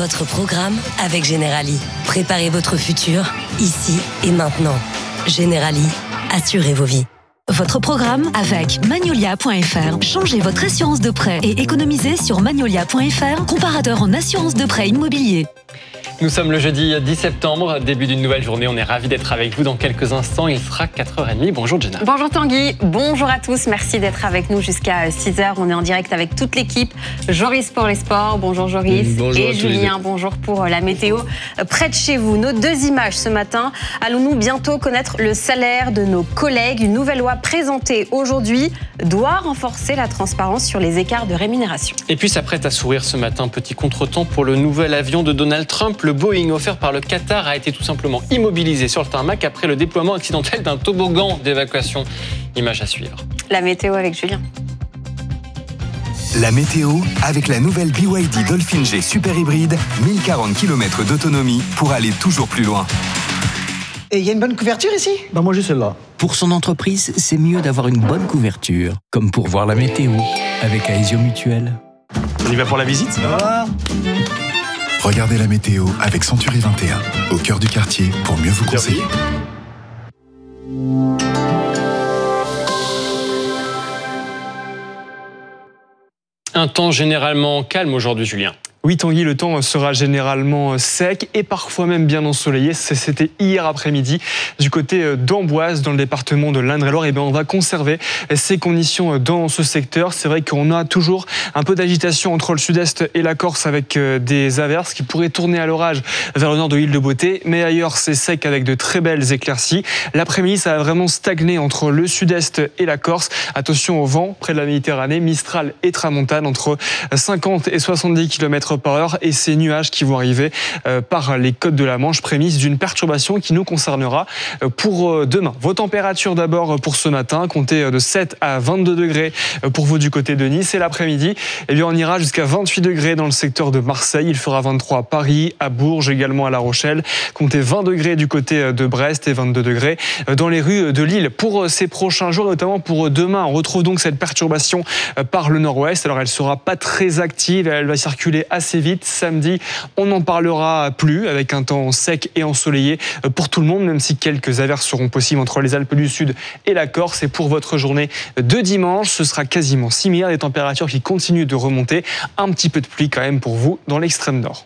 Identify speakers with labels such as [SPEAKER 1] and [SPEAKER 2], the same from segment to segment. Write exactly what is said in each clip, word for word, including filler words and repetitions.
[SPEAKER 1] votre programme avec Generali. Préparez votre futur, ici et maintenant. Generali, assurez vos vies.
[SPEAKER 2] Votre programme avec Magnolia point F R. Changez votre assurance de prêt et économisez sur Magnolia point F R, comparateur en assurance de prêt immobilier.
[SPEAKER 3] Nous sommes le jeudi dix septembre, début d'une nouvelle journée. On est ravis d'être avec vous dans quelques instants. Il sera quatre heures trente. Bonjour Jenna.
[SPEAKER 4] Bonjour Tanguy, bonjour à tous. Merci d'être avec nous jusqu'à six heures. On est en direct avec toute l'équipe. Joris pour les sports. Bonjour Joris.
[SPEAKER 5] Bonjour
[SPEAKER 4] et Julien, bonjour pour la météo. Près de chez vous, nos deux images ce matin. Allons-nous bientôt connaître le salaire de nos collègues? Une nouvelle loi présentée aujourd'hui doit renforcer la transparence sur les écarts de rémunération.
[SPEAKER 3] Et puis s'apprête à sourire ce matin. Petit contretemps pour le nouvel avion de Donald Trump. Le Boeing offert par le Qatar a été tout simplement immobilisé sur le tarmac après le déploiement accidentel d'un toboggan d'évacuation. Image à suivre.
[SPEAKER 4] La météo avec Julien.
[SPEAKER 6] La météo avec la nouvelle B Y D Dolphin G Super Hybride, mille quarante kilomètres d'autonomie pour aller toujours plus loin.
[SPEAKER 7] Et il y a une bonne couverture ici?
[SPEAKER 5] Bah moi j'ai celle-là.
[SPEAKER 8] Pour son entreprise, c'est mieux d'avoir une bonne couverture, comme pour voir la météo avec Aesio Mutuel.
[SPEAKER 5] On y va pour la visite?
[SPEAKER 7] Ah.
[SPEAKER 9] Regardez la météo avec Century vingt et un, au cœur du quartier pour mieux vous conseiller.
[SPEAKER 3] Un temps généralement calme aujourd'hui, Julien.
[SPEAKER 5] Oui Tanguy, le temps sera généralement sec et parfois même bien ensoleillé. C'était hier après-midi du côté d'Amboise dans le département de l'Indre-et-Loire. Et bien on va conserver ces conditions dans ce secteur. C'est vrai qu'on a toujours un peu d'agitation entre le sud-est et la Corse avec des averses qui pourraient tourner à l'orage vers le nord de l'île de Beauté. Mais ailleurs c'est sec avec de très belles éclaircies. L'après-midi ça va vraiment stagner entre le sud-est et la Corse. Attention au vent près de la Méditerranée, Mistral et Tramontane entre cinquante et soixante-dix kilomètres par heure et ces nuages qui vont arriver euh, par les côtes de la Manche, prémisse d'une perturbation qui nous concernera euh, pour euh, demain. Vos températures d'abord pour ce matin, comptez de sept à vingt-deux degrés pour vous du côté de Nice et l'après-midi, eh bien on ira jusqu'à vingt-huit degrés dans le secteur de Marseille, il fera vingt-trois à Paris, à Bourges, également à La Rochelle, comptez vingt degrés du côté de Brest et vingt-deux degrés dans les rues de Lille. Pour ces prochains jours, notamment pour demain, on retrouve donc cette perturbation par le nord-ouest. Alors elle sera pas très active, elle va circuler assez assez vite. Samedi, on n'en parlera plus avec un temps sec et ensoleillé pour tout le monde, même si quelques averses seront possibles entre les Alpes du Sud et la Corse. Et pour votre journée de dimanche, ce sera quasiment similaire, des températures qui continuent de remonter. Un petit peu de pluie quand même pour vous dans l'extrême nord.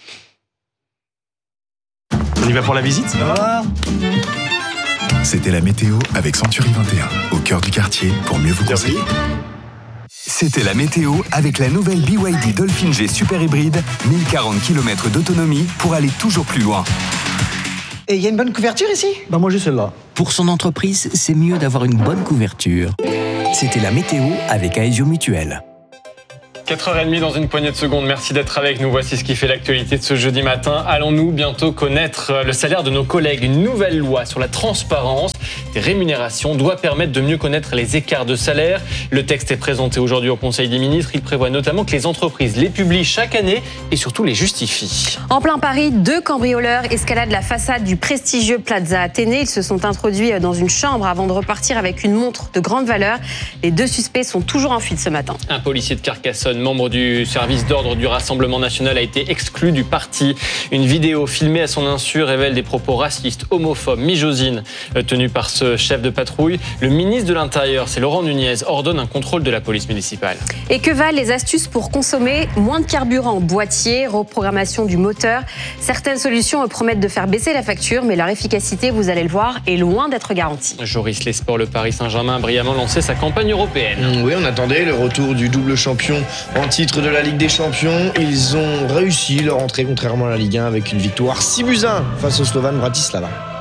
[SPEAKER 5] On y va pour la visite?
[SPEAKER 7] Ah.
[SPEAKER 9] C'était la météo avec Century vingt et un, au cœur du quartier pour mieux vous conseiller.
[SPEAKER 6] C'était la météo avec la nouvelle B Y D Dolphin G Super Hybride, mille quarante kilomètres d'autonomie pour aller toujours plus loin.
[SPEAKER 7] Et il y a une bonne couverture ici?
[SPEAKER 5] Bah moi j'ai celle-là.
[SPEAKER 8] Pour son entreprise, c'est mieux d'avoir une bonne couverture. C'était la météo avec Aesio Mutuel.
[SPEAKER 3] quatre heures trente dans une poignée de secondes. Merci d'être avec nous. Voici ce qui fait l'actualité de ce jeudi matin. Allons-nous bientôt connaître le salaire de nos collègues? Une nouvelle loi sur la transparence des rémunérations doit permettre de mieux connaître les écarts de salaire. Le texte est présenté aujourd'hui au Conseil des ministres. Il prévoit notamment que les entreprises les publient chaque année et surtout les justifient.
[SPEAKER 4] En plein Paris, deux cambrioleurs escaladent la façade du prestigieux Plaza Athénée. Ils se sont introduits dans une chambre avant de repartir avec une montre de grande valeur. Les deux suspects sont toujours en fuite ce matin.
[SPEAKER 3] Un policier de Carcassonne, membre du service d'ordre du Rassemblement national, a été exclu du parti. Une vidéo filmée à son insu révèle des propos racistes, homophobes, misogynes tenus par ce chef de patrouille. Le ministre de l'Intérieur, c'est Laurent Nunez, ordonne un contrôle de la police municipale.
[SPEAKER 4] Et que valent les astuces pour consommer moins de carburant en boîtier, reprogrammation du moteur? Certaines solutions promettent de faire baisser la facture, mais leur efficacité, vous allez le voir, est loin d'être garantie.
[SPEAKER 3] Joris, les sports, le Paris Saint-Germain a brillamment lancé sa campagne européenne.
[SPEAKER 10] Oui, on attendait le retour du double champion en titre de la Ligue des Champions. Ils ont réussi leur entrée contrairement à la Ligue un avec une victoire six buts à un face au Slovan Bratislava.